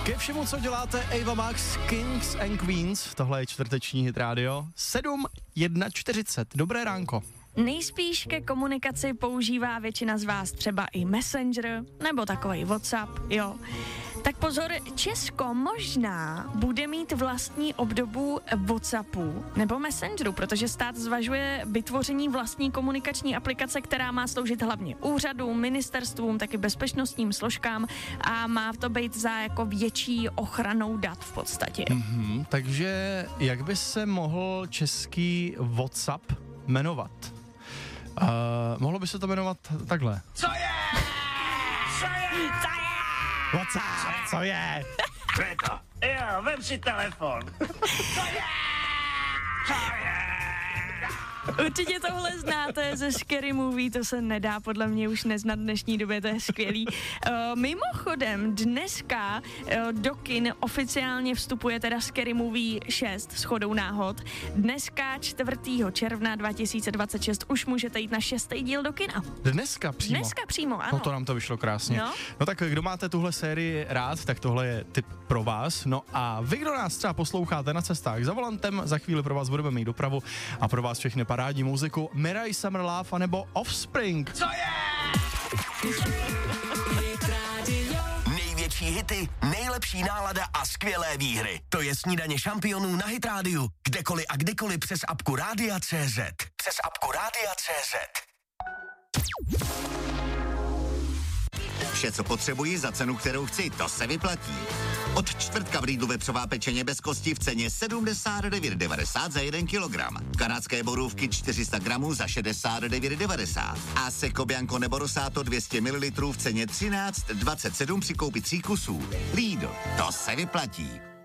Ke všemu, co děláte, Ava Max, Kings and Queens, tohle je čtvrteční Hit Radio, 7:41. Dobré ránko. Nejspíš ke komunikaci používá většina z vás třeba i Messenger nebo takovej WhatsApp, jo. Tak pozor, Česko možná bude mít vlastní obdobu WhatsAppu nebo Messengeru, protože stát zvažuje vytvoření vlastní komunikační aplikace, která má sloužit hlavně úřadům, ministerstvům, taky bezpečnostním složkám a má to být za jako větší ochranou dat v podstatě. Takže jak by se mohl český WhatsApp jmenovat? Mohlo by se to jmenovat takhle. Co je? Co je? WhatsApp, co je? Preto. Jo, vem si telefon. Co je? Co je? Určitě tohle znáte ze Scary Movie, to se nedá podle mě už neznat v dnešní době, to je skvělý. Mimochodem, dneska do kin oficiálně vstupuje teda Scary Movie 6 shodou náhod. Dneska 4. června 2026 už můžete jít na 6. díl do kina. Dneska přímo? Dneska přímo, ano. No to nám to vyšlo krásně. No tak kdo máte tuhle sérii rád, tak tohle je tip pro vás. No a vy, kdo nás třeba posloucháte na cestách za volantem, za chvíli pro vás budeme mít dopravu a pro vás všechny parádní muziku Mirai, Summer Love a nebo Offspring. Co je? Největší hity, nejlepší nálada a skvělé výhry. To je Snídaně šampionů na Hit Radio. Kdekoliv a kdykoliv přes apku Rádia.cz. Přes apku Rádia.cz. Vše, co potřebuji za cenu, kterou chci, to se vyplatí. Od čtvrtka v Lidlu vepřová pečeně bez kosti v ceně 79,90 za 1 kilogram. Kanadské borůvky 400 gramů za 69,90. A Seco Bianco nebo Rosato 200 ml v ceně 13,27 při koupi 3 kusů. Lidl, to se vyplatí.